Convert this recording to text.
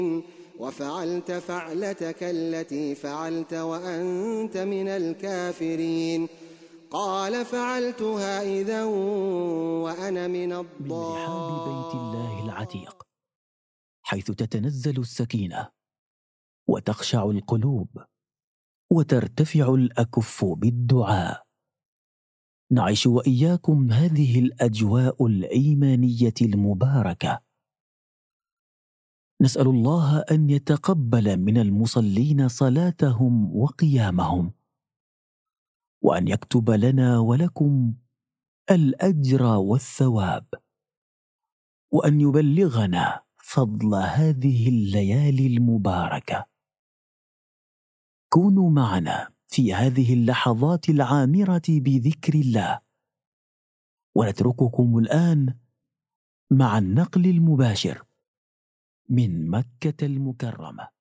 وفعلت فعلتك التي فعلت وأنت من الكافرين. قال فعلتها إذا وأنا من من رحاب بيت الله العتيق، حيث تتنزل السكينة وتخشع القلوب وترتفع الأكف بالدعاء. نعيش وإياكم هذه الأجواء الإيمانية المباركة. نسأل الله أن يتقبل من المصلين صلاتهم وقيامهم، وأن يكتب لنا ولكم الأجر والثواب، وأن يبلغنا فضل هذه الليالي المباركة. كونوا معنا في هذه اللحظات العامرة بذكر الله، ونترككم الآن مع النقل المباشر من مكة المكرمة.